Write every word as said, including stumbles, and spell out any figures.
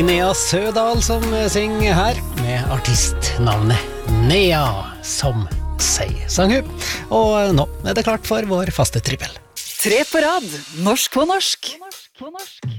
Linnea Sødal som synger her, med artistnavnet Nea som sier, sang hun. Og nå er det klart for vår faste trippel. Tre på rad, norsk på norsk.